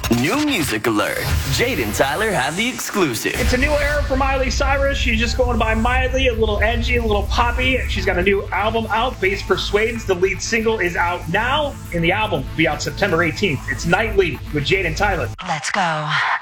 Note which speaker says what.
Speaker 1: New music alert. Jade and Tyler have the exclusive.
Speaker 2: It's a new era for Miley Cyrus. She's just going by Miley, a little edgy, a little poppy. She's got a new album out, Bass Persuades. The lead single is out now, and the album will be out September 18th. It's Nightly with Jade and Tyler.
Speaker 3: Let's go.